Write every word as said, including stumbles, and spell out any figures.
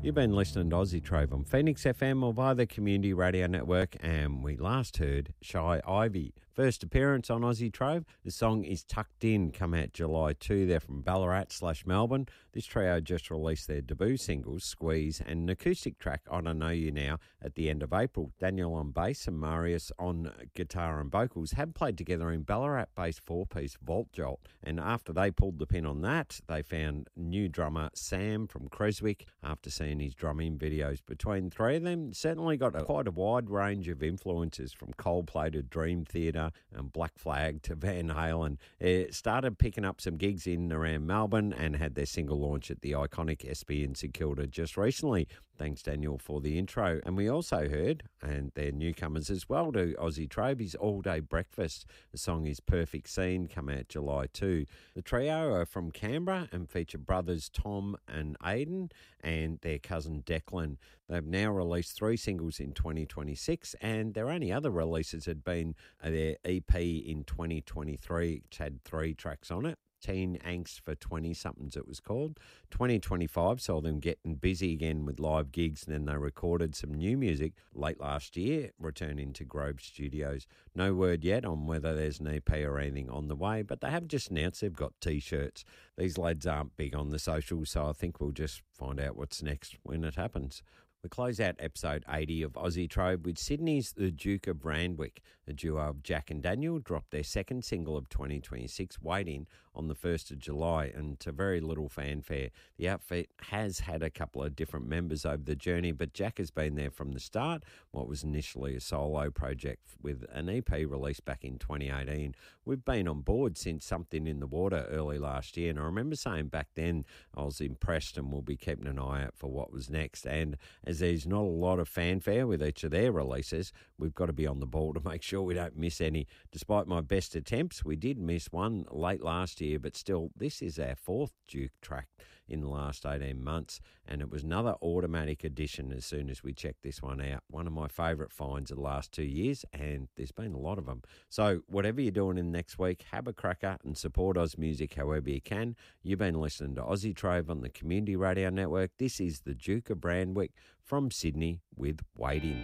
You've been listening to Aussie Trove on Phoenix F M or via the Community Radio Network, and we last heard Shy Ivy. First appearance on Aussie Trove. The song is Tucked In, come out July second. They're from Ballarat slash Melbourne. This trio just released their debut singles, Squeeze, and an acoustic track, I Don't Know You Now, at the end of April. Daniel on bass and Marius on guitar and vocals have played together in Ballarat-based four-piece Vault Jolt, and after they pulled the pin on that, they found new drummer Sam from Creswick after seeing his drumming videos. Between three of them, certainly got a, quite a wide range of influences, from Coldplay to Dream Theater and Black Flag to Van Halen. It started picking up some gigs in and around Melbourne and had their single launch at the iconic S B in St Kilda just recently. Thanks, Daniel, for the intro. And we also heard, and they're newcomers as well to Aussie Trove, his All Day Breakfast. The song is Perfect Scene, come out July second. The trio are from Canberra and feature brothers Tom and Aidan and their cousin Declan. They've now released three singles in twenty twenty-six, and their only other releases had been their E P in twenty twenty-three, which had three tracks on it. Teen Angst for twenty-somethings it was called. twenty twenty-five saw them getting busy again with live gigs, and then they recorded some new music late last year, returning to Grove Studios. No word yet on whether there's an E P or anything on the way, but they have just announced they've got T-shirts. These lads aren't big on the socials, so I think we'll just find out what's next when it happens. We close out episode eighty of Aussie Trove with Sydney's The Duke of Randwick. The duo of Jack and Daniel dropped their second single of twenty twenty-six, Waiting, on the first of July, and to very little fanfare. The outfit has had a couple of different members over the journey, but Jack has been there from the start, what was initially a solo project with an E P released back in twenty eighteen. We've been on board since Something in the Water early last year, and I remember saying back then I was impressed and we'll be keeping an eye out for what was next. And as there's not a lot of fanfare with each of their releases, we've got to be on the ball to make sure we don't miss any. Despite my best attempts, we did miss one late last year, but still, this is our fourth Duke track in the last eighteen months, and it was another automatic addition as soon as we checked this one out. One of my favourite finds of the last two years, and there's been a lot of them. So whatever you're doing in next week, have a cracker and support Oz music however you can. You've been listening to Aussie Trove on the Community Radio Network. This is the Duke of Randwick from Sydney with Waiting.